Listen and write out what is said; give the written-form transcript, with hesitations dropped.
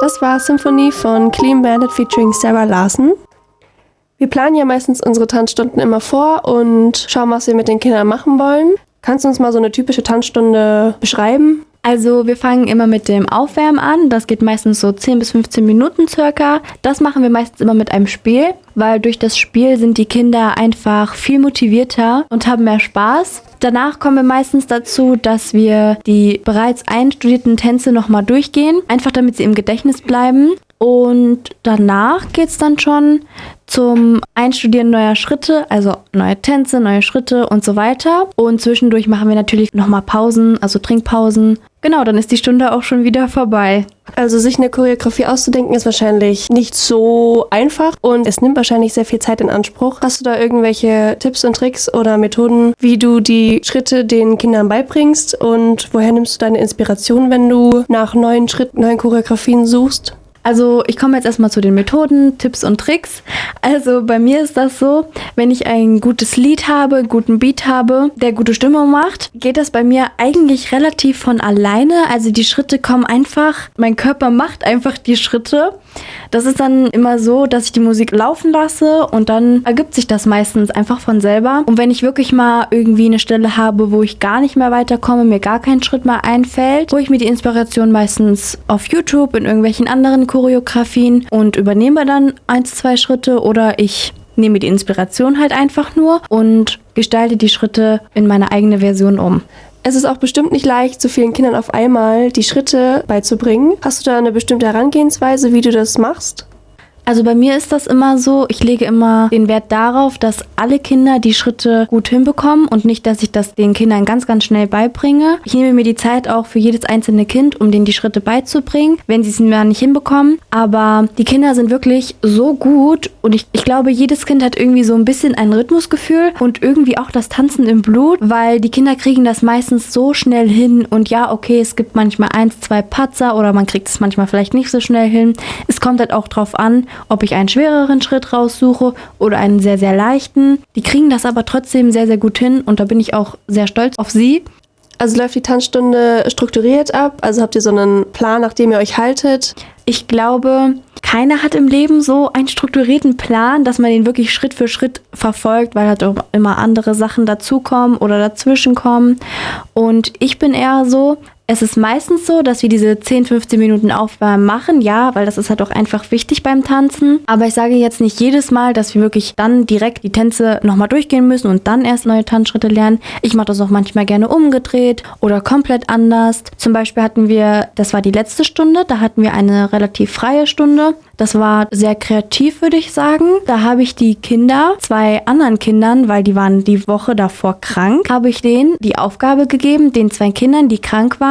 Das war Symphony von Clean Bandit featuring Sarah Larson. Wir planen ja meistens unsere Tanzstunden immer vor und schauen, was wir mit den Kindern machen wollen. Kannst du uns mal so eine typische Tanzstunde beschreiben? Also wir fangen immer mit dem Aufwärmen an. Das geht meistens so 10 bis 15 Minuten circa. Das machen wir meistens immer mit einem Spiel, weil durch das Spiel sind die Kinder einfach viel motivierter und haben mehr Spaß. Danach kommen wir meistens dazu, dass wir die bereits einstudierten Tänze nochmal durchgehen, einfach damit sie im Gedächtnis bleiben. Und danach geht es dann schon zum Einstudieren neuer Schritte, also neue Tänze, neue Schritte und so weiter. Und zwischendurch machen wir natürlich nochmal Pausen, also Trinkpausen. Genau, dann ist die Stunde auch schon wieder vorbei. Also sich eine Choreografie auszudenken ist wahrscheinlich nicht so einfach und es nimmt wahrscheinlich sehr viel Zeit in Anspruch. Hast du da irgendwelche Tipps und Tricks oder Methoden, wie du die Schritte den Kindern beibringst? Und woher nimmst du deine Inspiration, wenn du nach neuen Schritten, neuen Choreografien suchst? Also ich komme jetzt erstmal zu den Methoden, Tipps und Tricks. Also bei mir ist das so, wenn ich ein gutes Lied habe, einen guten Beat habe, der gute Stimmung macht, geht das bei mir eigentlich relativ von alleine. Also die Schritte kommen einfach, mein Körper macht einfach die Schritte. Das ist dann immer so, dass ich die Musik laufen lasse und dann ergibt sich das meistens einfach von selber. Und wenn ich wirklich mal irgendwie eine Stelle habe, wo ich gar nicht mehr weiterkomme, mir gar kein Schritt mehr einfällt, hole ich mir die Inspiration meistens auf YouTube in irgendwelchen anderen Choreografien und übernehme dann 1, 2 Schritte oder ich nehme die Inspiration halt einfach nur und gestalte die Schritte in meine eigene Version um. Es ist auch bestimmt nicht leicht, so vielen Kindern auf einmal die Schritte beizubringen. Hast du da eine bestimmte Herangehensweise, wie du das machst? Also bei mir ist das immer so, ich lege immer den Wert darauf, dass alle Kinder die Schritte gut hinbekommen und nicht, dass ich das den Kindern ganz, ganz schnell beibringe. Ich nehme mir die Zeit auch für jedes einzelne Kind, um denen die Schritte beizubringen, wenn sie es mir nicht hinbekommen. Aber die Kinder sind wirklich so gut und ich glaube, jedes Kind hat irgendwie so ein bisschen ein Rhythmusgefühl und irgendwie auch das Tanzen im Blut, weil die Kinder kriegen das meistens so schnell hin und ja, okay, es gibt manchmal 1, 2 Patzer oder man kriegt es manchmal vielleicht nicht so schnell hin. Es kommt halt auch drauf an, ob ich einen schwereren Schritt raussuche oder einen sehr, sehr leichten. Die kriegen das aber trotzdem sehr, sehr gut hin und da bin ich auch sehr stolz auf sie. Also läuft die Tanzstunde strukturiert ab? Also habt ihr so einen Plan, nach dem ihr euch haltet? Ich glaube, keiner hat im Leben so einen strukturierten Plan, dass man den wirklich Schritt für Schritt verfolgt, weil halt auch immer andere Sachen dazukommen oder dazwischenkommen. Und ich bin eher so, es ist meistens so, dass wir diese 10, 15 Minuten Aufwärmen machen, ja, weil das ist halt auch einfach wichtig beim Tanzen. Aber ich sage jetzt nicht jedes Mal, dass wir wirklich dann direkt die Tänze nochmal durchgehen müssen und dann erst neue Tanzschritte lernen. Ich mache das auch manchmal gerne umgedreht oder komplett anders. Zum Beispiel hatten wir, das war die letzte Stunde, da hatten wir eine relativ freie Stunde. Das war sehr kreativ, würde ich sagen. Da habe ich die Kinder, 2 anderen Kindern, weil die waren die Woche davor krank, habe ich denen die Aufgabe gegeben, den 2 Kindern, die krank waren,